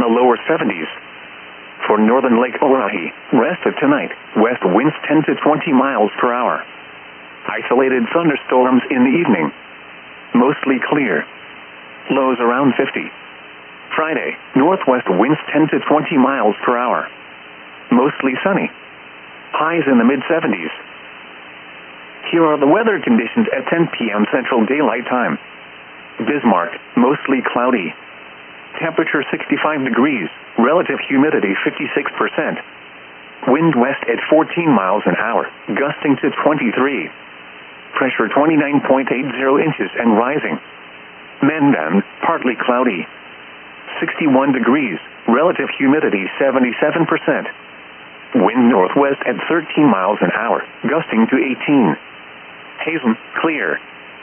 the lower 70s. For northern Lake Oahe, rest of tonight, west winds 10 to 20 miles per hour. Isolated thunderstorms in the evening. Mostly clear. Lows around 50. Friday, northwest winds 10 to 20 miles per hour. Mostly sunny. Highs in the mid-70s. Here are the weather conditions at 10 p.m. Central Daylight Time. Bismarck, mostly cloudy. Temperature 65 degrees, relative humidity 56%. Wind west at 14 miles an hour, gusting to 23. Pressure 29.80 inches and rising. Mandan, partly cloudy. 61 degrees, relative humidity 77%. Wind northwest at 13 miles an hour, gusting to 18. Hazen, clear.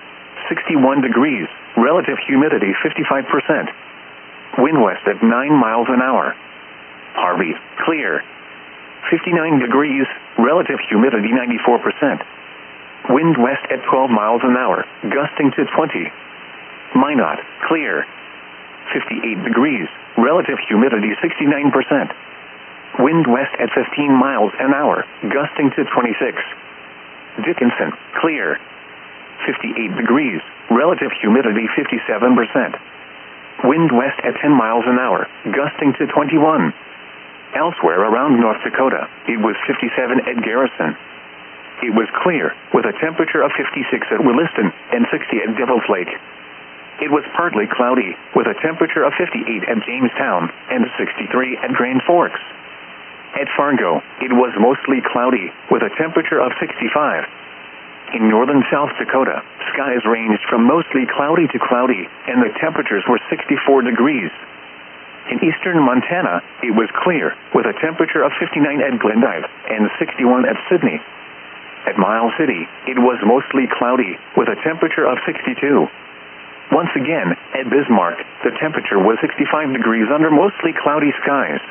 61 degrees, relative humidity 55%. Wind west at 9 miles an hour. Harvey, clear. 59 degrees, relative humidity 94%. Wind west at 12 miles an hour, gusting to 20. Minot, clear. 58 degrees, relative humidity 69%. Wind west at 15 miles an hour, gusting to 26. Dickinson, clear. 58 degrees, relative humidity 57%. Wind west at 10 miles an hour, gusting to 21. Elsewhere around North Dakota, it was 57 at Garrison. It was clear, with a temperature of 56 at Williston and 60 at Devil's Lake. It was partly cloudy, with a temperature of 58 at Jamestown and 63 at Grand Forks. At Fargo, it was mostly cloudy, with a temperature of 65. In northern South Dakota, skies ranged from mostly cloudy to cloudy, and the temperatures were 64 degrees. In eastern Montana, it was clear, with a temperature of 59 at Glendive and 61 at Sidney. At Miles City, it was mostly cloudy, with a temperature of 62. Once again, at Bismarck, the temperature was 65 degrees under mostly cloudy skies.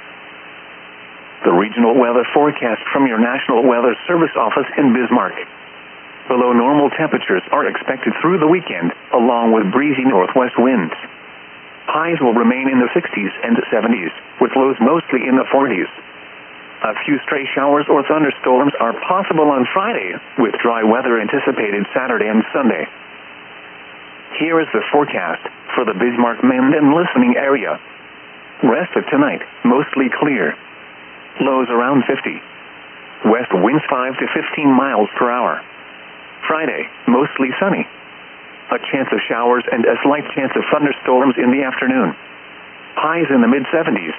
The regional weather forecast from your National Weather Service office in Bismarck. Below normal temperatures are expected through the weekend, along with breezy northwest winds. Highs will remain in the 60s and 70s, with lows mostly in the 40s. A few stray showers or thunderstorms are possible on Friday, with dry weather anticipated Saturday and Sunday. Here is the forecast for the Bismarck-Mandan listening area. Rest of tonight, mostly clear. Lows around 50. West winds 5 to 15 miles per hour. Friday, mostly sunny. A chance of showers and a slight chance of thunderstorms in the afternoon. Highs in the mid-70s.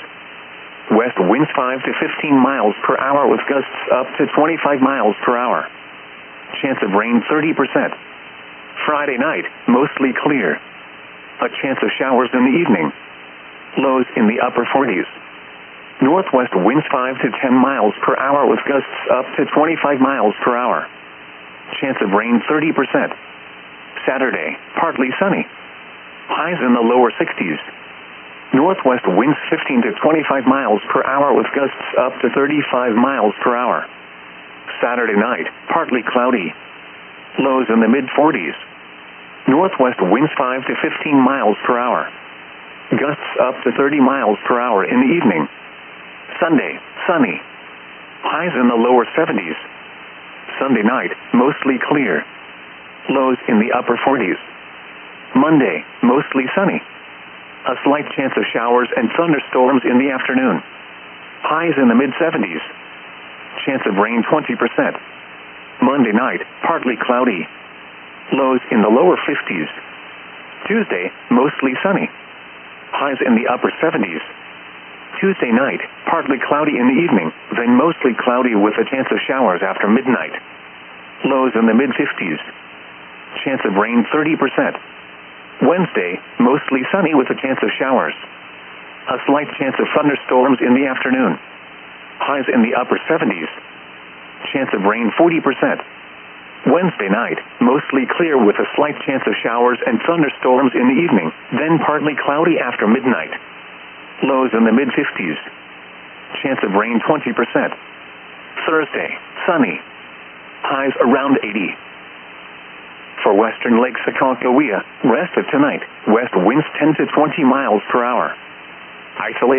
West winds 5 to 15 miles per hour with gusts up to 25 miles per hour. Chance of rain 30%. Friday night, mostly clear. A chance of showers in the evening. Lows in the upper 40s. Northwest winds 5 to 10 miles per hour with gusts up to 25 miles per hour. Chance of rain 30%. Saturday, partly sunny. Highs in the lower 60s. Northwest winds 15 to 25 miles per hour with gusts up to 35 miles per hour. Saturday night, partly cloudy. Lows in the mid-40s. Northwest winds 5 to 15 miles per hour. Gusts up to 30 miles per hour in the evening. Sunday, sunny. Highs in the lower 70s. Sunday night, mostly clear. Lows in the upper 40s. Monday, mostly sunny. A slight chance of showers and thunderstorms in the afternoon. Highs in the mid-70s. Chance of rain 20%. Monday night, partly cloudy. Lows in the lower 50s. Tuesday, mostly sunny. Highs in the upper 70s. Tuesday night, partly cloudy in the evening, then mostly cloudy with a chance of showers after midnight. Lows in the mid-50s. Chance of rain 30%. Wednesday, mostly sunny with a chance of showers. A slight chance of thunderstorms in the afternoon. Highs in the upper 70s. Chance of rain 40%. Wednesday night, mostly clear with a slight chance of showers and thunderstorms in the evening, then partly cloudy after midnight. Lows in the mid-50s. Chance of rain 20%. Thursday, sunny. Highs around 80. For western Lake Sakakawea, rest of tonight, west winds 10 to 20 miles per hour. Isolated